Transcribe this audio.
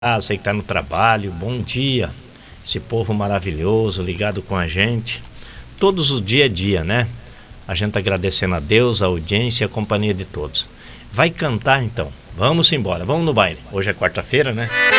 Você que está no trabalho, bom dia. Esse povo maravilhoso ligado com a gente. Todos os dia a dia, né? A gente agradecendo a Deus, a audiência e a companhia de todos. Vai cantar então. Vamos embora, vamos no baile. Hoje é quarta-feira, né?